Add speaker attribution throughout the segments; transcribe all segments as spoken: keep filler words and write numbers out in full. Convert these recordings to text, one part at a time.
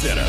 Speaker 1: Center.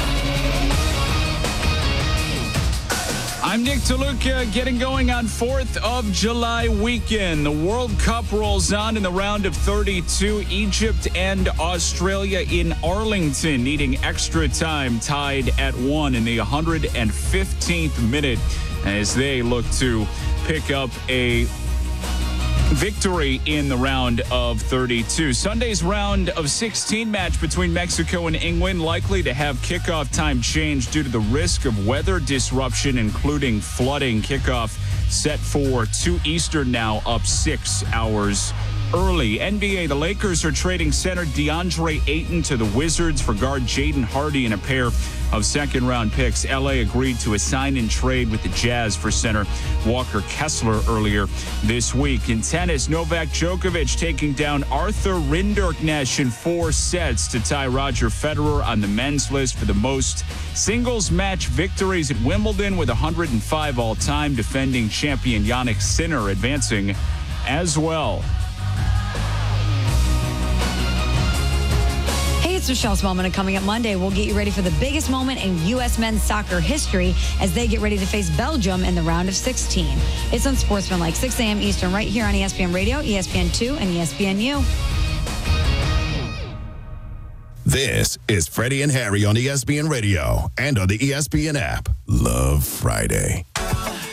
Speaker 2: I'm Nick DeLuca, getting going on fourth of July weekend. The World Cup rolls on in the round of thirty-two. Egypt and Australia in Arlington needing extra time, tied at one in the one hundred fifteenth minute as they look to pick up a victory in the round of thirty-two. Sunday's round of sixteen match between Mexico and England likely to have kickoff time change due to the risk of weather disruption, including flooding. Kickoff set for two Eastern now, up six hours early. N B A, the Lakers are trading center DeAndre Ayton to the Wizards for guard Jaden Hardy and a pair of second-round picks. L A agreed to a sign-and trade with the Jazz for center Walker Kessler earlier this week. In tennis, Novak Djokovic taking down Arthur Rinderknecht in four sets to tie Roger Federer on the men's list for the most singles match victories at Wimbledon with one hundred five all-time. Defending champion Jannik Sinner advancing as well.
Speaker 3: It's Michelle Smallman, and coming up Monday, we'll get you ready for the biggest moment in U S men's soccer history as they get ready to face Belgium in the round of sixteen. It's on Sportsmanlike, six a.m. Eastern, right here on E S P N Radio, E S P N two, and E S P N U.
Speaker 1: This is Freddie and Harry on E S P N Radio and on the E S P N app. Love Friday.